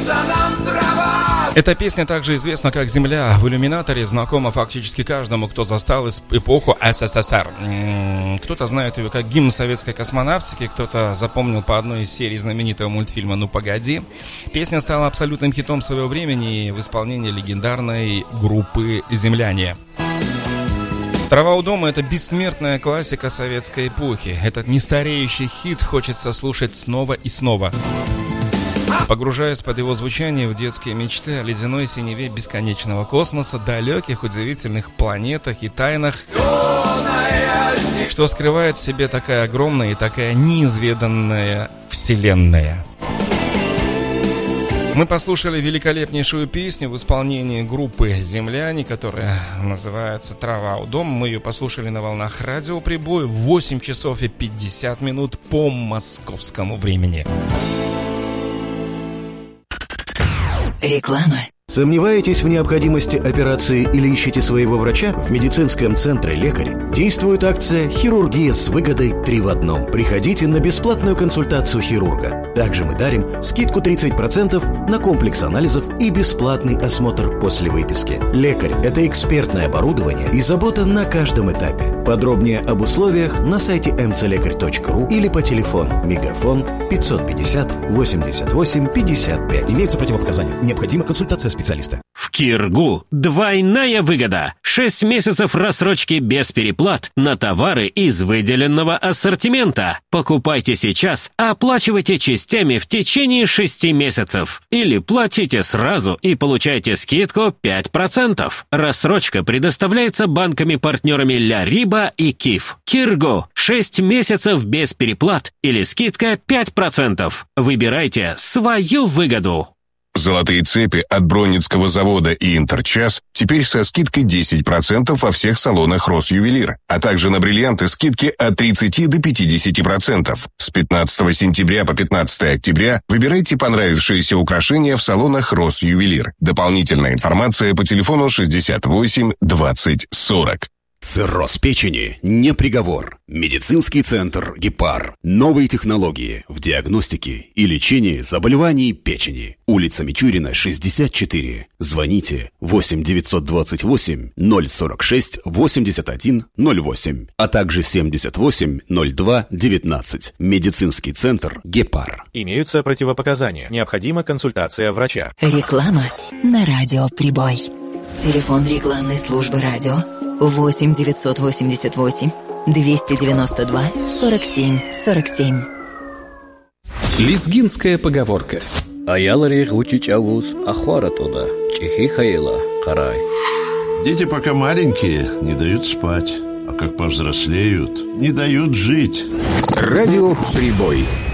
Эта песня также известна как «Земля» в иллюминаторе, знакома фактически каждому, кто застал эпоху СССР. Кто-то знает ее как гимн советской космонавтики, кто-то запомнил по одной из серий знаменитого мультфильма «Ну погоди». Песня стала абсолютным хитом своего времени в исполнении легендарной группы «Земляне». «Трава у дома» — это бессмертная классика советской эпохи. Этот нестареющий хит хочется слушать снова и снова, погружаясь под его звучание в детские мечты о ледяной синеве бесконечного космоса, далеких удивительных планетах и тайнах, что скрывает в себе такая огромная и такая неизведанная вселенная. Мы послушали великолепнейшую песню в исполнении группы «Земляне», которая называется «Трава у дома». Мы ее послушали на волнах радио «Прибой» в 8 часов и 50 минут по московскому времени. Реклама. Сомневаетесь в необходимости операции или ищете своего врача? В медицинском центре «Лекарь» действует акция «Хирургия с выгодой 3 в 1». Приходите на бесплатную консультацию хирурга. Также мы дарим скидку 30% на комплекс анализов и бесплатный осмотр после выписки. «Лекарь» — это экспертное оборудование и забота на каждом этапе. Подробнее об условиях на сайте mcлекарь.ру или по телефону Мегафон 550 88 55. Имеются противопоказания. Необходима консультация специалиста. В Киргу двойная выгода. 6 месяцев рассрочки без переплат на товары из выделенного ассортимента. Покупайте сейчас, а оплачивайте частями в течение 6 месяцев. Или платите сразу и получайте скидку 5%. Рассрочка предоставляется банками-партнерами Ля Риба и Киф. Киргу. 6 месяцев без переплат или скидка 5%. Выбирайте свою выгоду. Золотые цепи от Бронницкого завода и Интерчас теперь со скидкой 10% во всех салонах Росювелир, а также на бриллианты скидки от 30 до 50%. С 15 сентября по 15 октября выбирайте понравившиеся украшения в салонах Росювелир. Дополнительная информация по телефону 68 20 40. Цирроз печени не приговор. Медицинский центр «Гепар». Новые технологии в диагностике и лечении заболеваний печени. Улица Мичурина, 64. Звоните 8 928 046 81 08, а также 78 02 19. Медицинский центр «Гепар». Имеются противопоказания. Необходима консультация врача. Реклама на радио «Прибой». Телефон рекламной службы радио 8 988 292 47 47. Лезгинская поговорка. Аялари гучичавуз ахвара туда, чихи хаила карай. Дети пока маленькие, не дают спать, а как повзрослеют, не дают жить. Радио «Прибой».